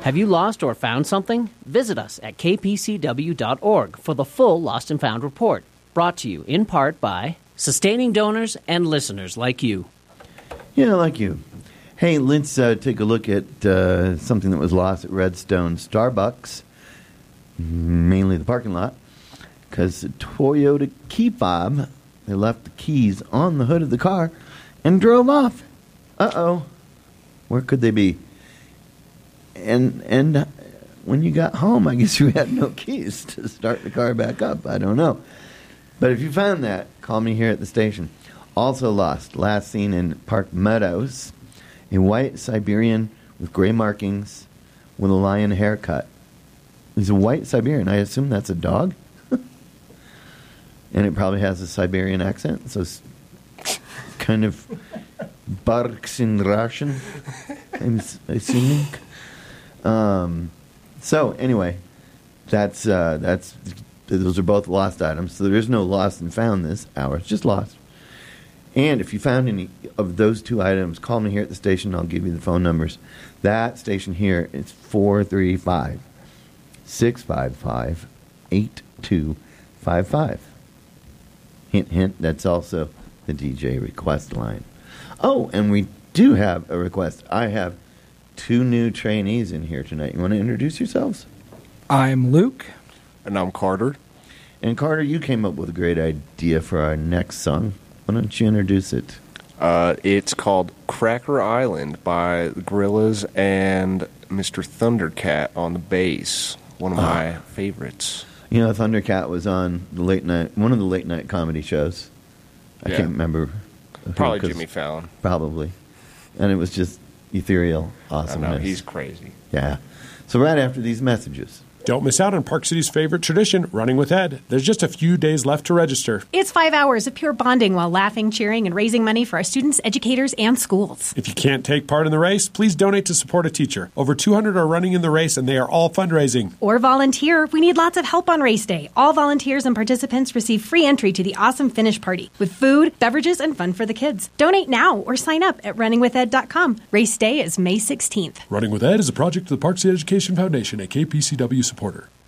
Have you lost or found something? Visit us at kpcw.org for the full Lost and Found report, brought to you in part by sustaining donors and listeners like you. Yeah, like you. Hey, let's take a look at something that was lost at Redstone Starbucks, mainly the parking lot, because the Toyota key fob, they left the keys on the hood of the car and drove off. Uh-oh. Where could they be? And when you got home, I guess you had no keys to start the car back up. I don't know. But if you found that, call me here at the station. Also lost, last seen in Park Meadows, a white Siberian with gray markings with a lion haircut. He's a white Siberian. I assume that's a dog. And it probably has a Siberian accent, so it's kind of barks in Russian, I'm assuming. So anyway, that's those are both lost items. So there is no lost and found this hour. It's just lost. And if you found any of those two items, call me here at the station. I'll give you the phone numbers. That station here is 435-655-8255. Hint, hint, that's also the DJ request line. Oh, and we do have a request. I have 2 new trainees in here tonight. You want to introduce yourselves? I'm Luke. And I'm Carter. And Carter, you came up with a great idea for our next song. Why don't you introduce it? It's called Cracker Island by the Gorillaz and Mr. Thundercat on the bass. One of my favorites. You know, Thundercat was on the one of the late night comedy shows. I can't remember. Probably Jimmy Fallon. Probably. And it was just ethereal awesomeness. I know, he's crazy. Yeah. So right after these messages. Don't miss out on Park City's favorite tradition, Running with Ed. There's just a few days left to register. It's 5 hours of pure bonding while laughing, cheering, and raising money for our students, educators, and schools. If you can't take part in the race, please donate to support a teacher. Over 200 are running in the race, and they are all fundraising. Or volunteer. We need lots of help on race day. All volunteers and participants receive free entry to the awesome finish party with food, beverages, and fun for the kids. Donate now or sign up at runningwithed.com. Race day is May 16th. Running with Ed is a project of the Park City Education Foundation, a KPCW supporter.